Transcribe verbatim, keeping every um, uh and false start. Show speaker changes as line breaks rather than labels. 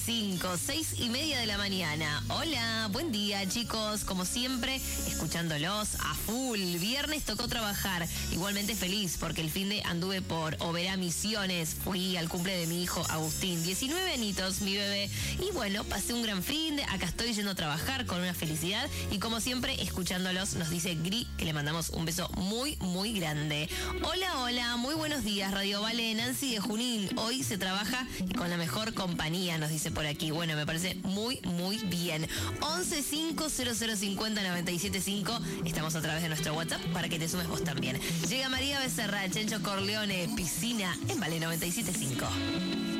Cinco, seis y media de la mañana. Hola, buen día chicos, como siempre, escuchándolos a full. Viernes tocó trabajar, igualmente feliz porque el fin de anduve por Oberá Misiones, fui al cumple de mi hijo Agustín, diecinueve añitos, mi bebé, y bueno, pasé un gran fin de, acá estoy yendo a trabajar con una felicidad y como siempre, escuchándolos, nos dice Gri, que le mandamos un beso muy, muy grande. Hola, hola, muy buenos días, Radio Vale, Nancy de Junín, hoy se trabaja con la mejor compañía, nos dice por aquí. Bueno, me parece muy, muy bien. once cinco cero cero cincuenta noventa y siete cinco. Estamos a través de nuestro WhatsApp para que te sumes vos también. Llega María Becerra, Chencho Corleone, Piscina en Vale noventa y siete cinco.